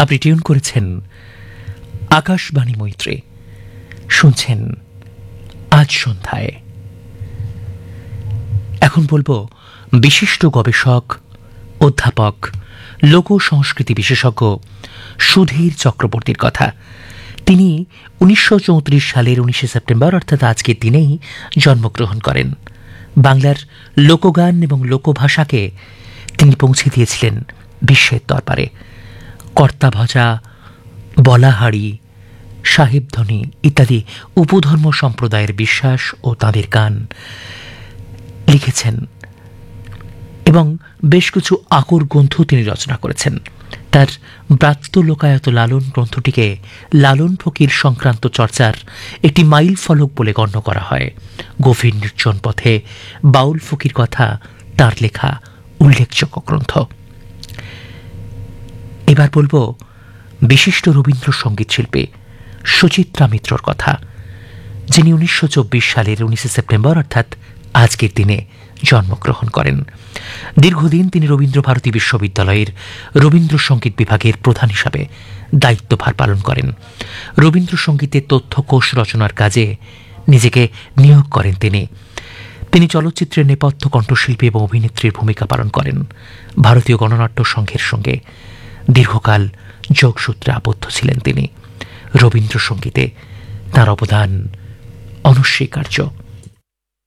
আপনি টিউন করেছেন আকাশবাণী মৈত্রী, শুনছেন আজ সন্ধ্যায়। এখন বলবো বিশিষ্ট গবেষক, অধ্যাপক, লোক সংস্কৃতি বিশেষজ্ঞ সুধীর চক্রবর্তীর কথা। তিনি 1934 সালের 19 সেপ্টেম্বর অর্থাৎ আজকের দিনেই জন্মগ্রহণ করেন। বাংলার লোকগান এবং লোকভাষাকে তিনি পৌঁছে দিয়েছিলেন বিশ্বের দরবারে। কর্তাভজা, বলাহাড়ি, সাহেবধ্বনি ইত্যাদি উপধর্ম সম্প্রদায়ের বিশ্বাস ও তাঁদের গান লিখেছেন এবং বেশ কিছু আকর গ্রন্থ তিনি রচনা করেছেন। তার ব্রাত্য লোকায়ত লালন গ্রন্থটিকে লালন ফকির সংক্রান্ত চর্চার একটি মাইল ফলক বলে গণ্য করা হয়। গভীর নির্জন পথে বাউল ফকির কথা তার লেখা উল্লেখযোগ্য গ্রন্থ। এবার বলবো বিশিষ্ট রবীন্দ্রসঙ্গীত শিল্পী সুচিত্রা মিত্রর কথা, যিনি 1924 সালের 19 সেপ্টেম্বর অর্থাৎ আজকের দিনে জন্মগ্রহণ করেন। দীর্ঘদিন তিনি রবীন্দ্রভারতী বিশ্ববিদ্যালয়ের রবীন্দ্রসঙ্গীত বিভাগের প্রধান হিসাবে দায়িত্বভার পালন করেন। রবীন্দ্রসঙ্গীতের তথ্যকোষ রচনার কাজে নিজেকে নিয়োগ করেন তিনি চলচ্চিত্রের নেপথ্য কণ্ঠশিল্পী এবং অভিনেত্রীর ভূমিকা পালন করেন। ভারতীয় গণনাট্য সংঘের সঙ্গে দীর্ঘকাল যোগসূত্রে আবদ্ধ ছিলেন তিনি। রবীন্দ্রসঙ্গীতে তাঁর অবদান অনস্বীকার্য।